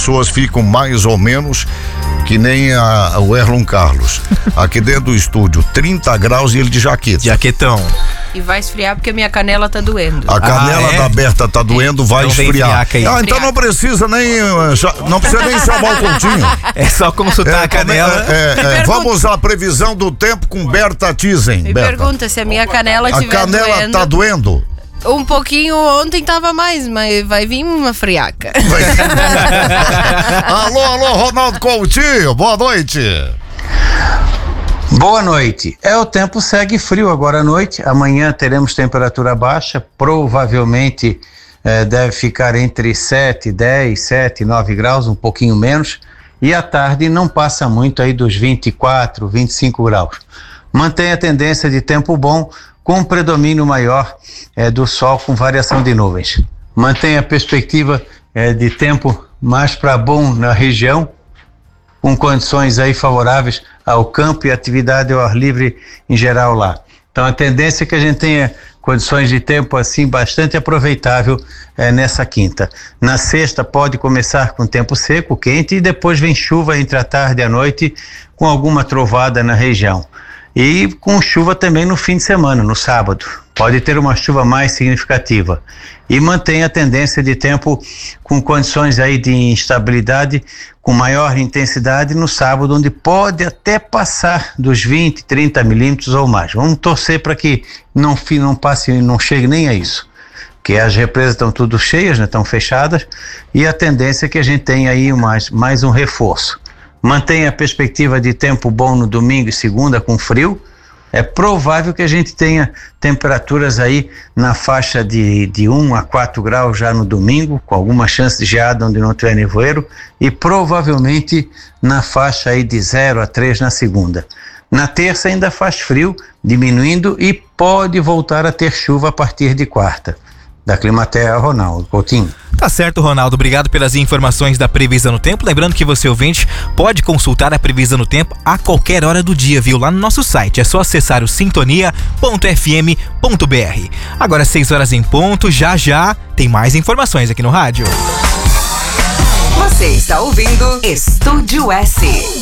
pessoas ficam mais ou menos que nem o Erlon Carlos. Aqui dentro do estúdio, 30 graus e ele de jaqueta. Jaquetão. E vai esfriar porque a minha canela tá doendo. A canela da Berta tá doendo, vai então esfriar. Então não precisa nem chamar o Coutinho. É só consultar a canela. Vamos à previsão do tempo com Berta Tizen. Me pergunta se a minha canela A canela tá doendo? Um pouquinho, ontem tava mais, mas vai vir uma friaca. Alô, Ronaldo Coutinho, boa noite. Boa noite. O tempo segue frio agora à noite. Amanhã teremos temperatura baixa, provavelmente deve ficar entre 7, 10, 7, 9 graus, um pouquinho menos. E à tarde não passa muito aí dos 24, 25 graus. Mantém a tendência de tempo bom, com predomínio maior do sol com variação de nuvens. Mantém a perspectiva de tempo mais para bom na região, com condições aí favoráveis ao campo e atividade ao ar livre em geral lá. Então a tendência é que a gente tenha condições de tempo assim bastante aproveitável nessa quinta. Na sexta pode começar com tempo seco, quente, e depois vem chuva entre a tarde e a noite, com alguma trovada na região. E com chuva também no fim de semana, no sábado. Pode ter uma chuva mais significativa. E mantém a tendência de tempo com condições aí de instabilidade, com maior intensidade no sábado, onde pode até passar dos 20, 30 milímetros ou mais. Vamos torcer para que não passe, não chegue nem a isso. Porque as represas estão tudo cheias, né, estão fechadas, e a tendência é que a gente tenha aí mais um reforço. Mantém a perspectiva de tempo bom no domingo e segunda com frio. É provável que a gente tenha temperaturas aí na faixa de 1 a 4 graus já no domingo, com alguma chance de geada onde não tiver nevoeiro, e provavelmente na faixa aí de 0 a 3 na segunda. Na terça ainda faz frio, diminuindo, e pode voltar a ter chuva a partir de quarta. Da Climatea, Ronaldo Coutinho. Tá certo, Ronaldo. Obrigado pelas informações da previsão no tempo. Lembrando que você, ouvinte, pode consultar a previsão no tempo a qualquer hora do dia, viu? Lá no nosso site. É só acessar o sintonia.fm.br. Agora 6 horas em ponto. Já tem mais informações aqui no rádio. Você está ouvindo Estúdio S.